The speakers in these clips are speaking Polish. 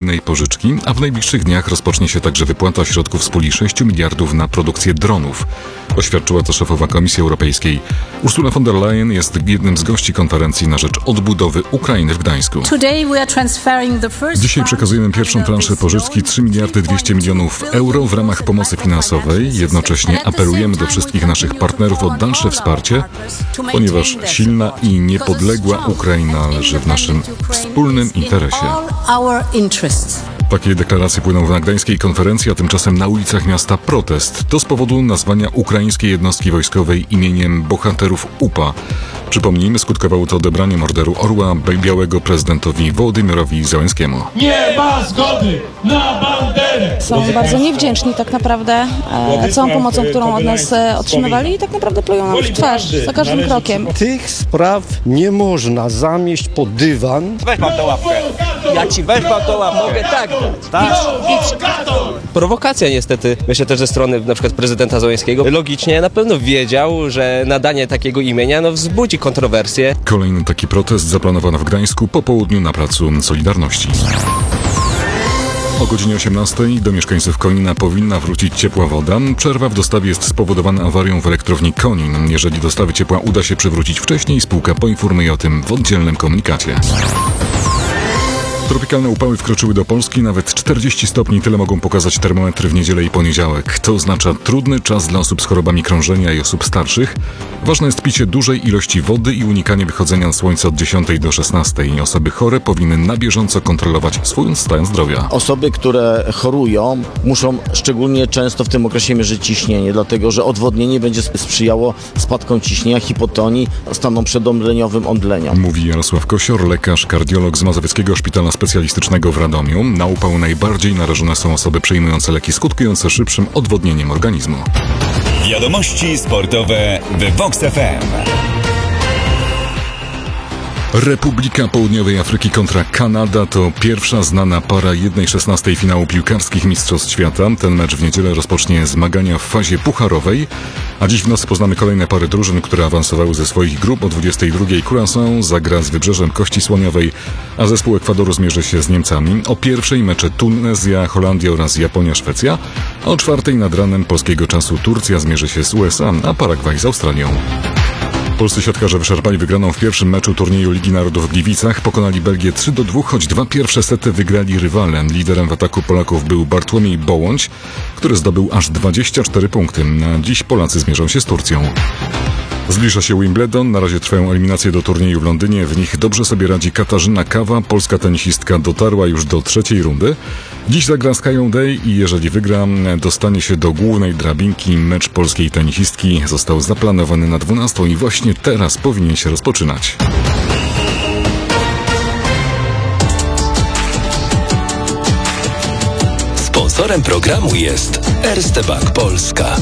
kolejnej pożyczki, a w najbliższych dniach rozpocznie się także wypłata środków z puli 6 miliardów na produkcję dronów. Oświadczyła to szefowa Komisji Europejskiej. Ursula von der Leyen jest jednym z gości konferencji na rzecz odbudowy Ukrainy w Gdańsku. Dzisiaj przekazujemy pierwszą transzę pożyczki 3 miliardy 200 milionów euro w ramach pomocy finansowej. Jednocześnie apelujemy do wszystkich naszych partnerów o dalsze wsparcie, ponieważ silna i niepodległa Ukraina leży w naszym wspólnym interesie. Takie deklaracje płyną na gdańskiej konferencji, a tymczasem na ulicach miasta protest. To z powodu nazwania ukraińskiej jednostki wojskowej imieniem bohaterów UPA. Przypomnijmy, skutkowało to odebraniem Orderu Orła Białego prezydentowi Wołodymyrowi Zełenskiemu. Nie ma zgody na Banderę! Są bardzo niewdzięczni tak naprawdę całą pomocą, którą od nas otrzymywali i tak naprawdę plują nam w twarz za każdym krokiem. Tych spraw nie można zamieść pod dywan. Weź pan tą łapkę. Ja ci wezmę tą łapkę. Mogę tak dać. Idź. Prowokacja niestety. Myślę też ze strony na przykład prezydenta Zełenskiego. Logicznie na pewno wiedział, że nadanie takiego imienia wzbudzi kontrowersje. Kolejny taki protest zaplanowano w Gdańsku po południu na placu Solidarności. O godzinie 18 do mieszkańców Konina powinna wrócić ciepła woda. Przerwa w dostawie jest spowodowana awarią w elektrowni Konin. Jeżeli dostawy ciepła uda się przywrócić wcześniej, spółka poinformuje o tym w oddzielnym komunikacie. Tropikalne upały wkroczyły do Polski, nawet 40 stopni, tyle mogą pokazać termometry w niedzielę i poniedziałek. To oznacza trudny czas dla osób z chorobami krążenia i osób starszych. Ważne jest picie dużej ilości wody i unikanie wychodzenia na słońce od 10 do 16. Osoby chore powinny na bieżąco kontrolować swój stan zdrowia. Osoby, które chorują, muszą szczególnie często w tym okresie mierzyć ciśnienie, dlatego że odwodnienie będzie sprzyjało spadkom ciśnienia, hipotonii, stanom przedomdleniowym, omdleniom. Mówi Jarosław Kosior, lekarz, kardiolog z Mazowieckiego Szpitala Specjalistycznego w Radomiu. Na upał najbardziej narażone są osoby przyjmujące leki skutkujące szybszym odwodnieniem organizmu. Wiadomości sportowe w Vox FM. Republika Południowej Afryki kontra Kanada to pierwsza znana para 1/16 finału piłkarskich Mistrzostw Świata. Ten mecz w niedzielę rozpocznie zmagania w fazie pucharowej, a dziś w nocy poznamy kolejne pary drużyn, które awansowały ze swoich grup. O 22:00 Curaçao zagra z Wybrzeżem Kości Słoniowej, a zespół Ekwadoru zmierzy się z Niemcami. O pierwszej mecze Tunezja, Holandia oraz Japonia, Szwecja, a o 4:00 nad ranem polskiego czasu Turcja zmierzy się z USA, a Paragwaj z Australią. Polscy siatkarze wyczerpali wygraną w pierwszym meczu turnieju Ligi Narodów w Gliwicach. Pokonali Belgię 3-2, choć dwa pierwsze sety wygrali rywale. Liderem w ataku Polaków był Bartłomiej Bołądź, który zdobył aż 24 punkty. Na dziś Polacy zmierzą się z Turcją. Zbliża się Wimbledon, na razie trwają eliminacje do turnieju w Londynie. W nich dobrze sobie radzi Katarzyna Kawa, polska tenisistka dotarła już do trzeciej rundy. Dziś zagra z Kają Day i jeżeli wygra, dostanie się do głównej drabinki. Mecz polskiej tenisistki został zaplanowany na 12:00 i właśnie teraz powinien się rozpoczynać. Sponsorem programu jest Erste Bank Polska.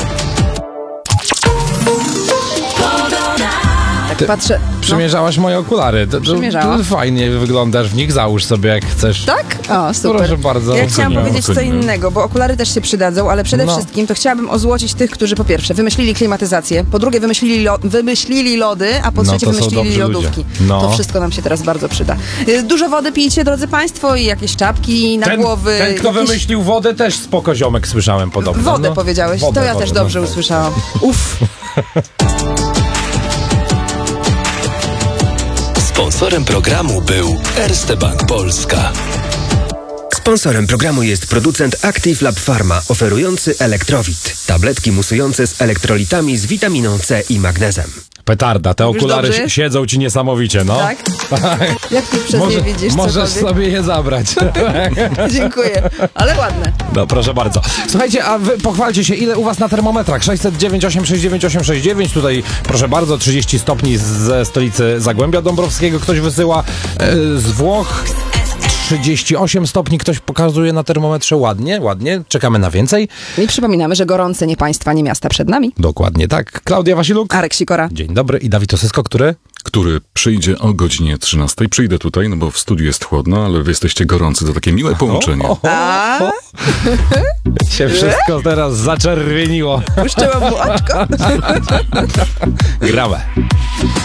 Patrzę. Przymierzałaś moje okulary. Przymierzałam. Fajnie wyglądasz w nich, załóż sobie jak chcesz. Tak? O, super. Proszę bardzo. Ja chciałam powiedzieć co Ocenimy. innego, bo okulary też się przydadzą, ale przede wszystkim to chciałabym ozłocić tych, którzy po pierwsze wymyślili klimatyzację, po drugie wymyślili lody, a po trzecie to są wymyślili dobrzy lodówki. ludzie. No. To wszystko nam się teraz bardzo przyda. Dużo wody pijcie, drodzy Państwo, i jakieś czapki na głowy. Ten, kto jakieś... wymyślił wodę, też spoko ziomek słyszałem podobno. Wodę powiedziałeś, Wodę, to ja też dobrze usłyszałam. Uff. Sponsorem programu był Erste Bank Polska. Sponsorem programu jest producent Active Lab Pharma, oferujący Elektrowit. Tabletki musujące z elektrolitami z witaminą C i magnezem. Petarda, te Mówisz okulary dobrze? siedzą ci niesamowicie, no. Tak? Jak ty przez nie widzisz Możesz cokolwiek? sobie je zabrać. Dziękuję, ale ładne. No, proszę bardzo. Słuchajcie, a wy pochwalcie się, ile u was na termometrach? 609 869 869. Tutaj, proszę bardzo, 30 stopni ze stolicy Zagłębia Dąbrowskiego. Ktoś wysyła z Włoch. 38 stopni ktoś pokazuje na termometrze. Ładnie, ładnie. Czekamy na więcej. I przypominamy, że gorące nie państwa, nie miasta przed nami. Dokładnie tak. Klaudia Wasiluk. Arek Sikora. Dzień dobry. I Dawid Osysko, który przyjdzie o godzinie 13:00. Przyjdę tutaj, no bo w studiu jest chłodno, ale wy jesteście gorący, to takie miłe połączenie. Się wszystko teraz zaczerwieniło. Puszczyłam mu oczko. Gramy.